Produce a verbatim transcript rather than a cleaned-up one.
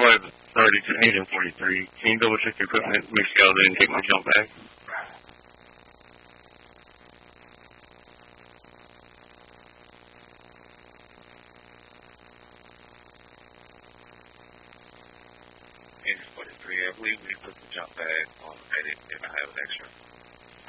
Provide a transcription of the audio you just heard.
was already Canadian forty-three. Can you double check your equipment, make sure I didn't take my jump back? Canadian forty-three, I believe we put the jump bag on edit if I have an extra.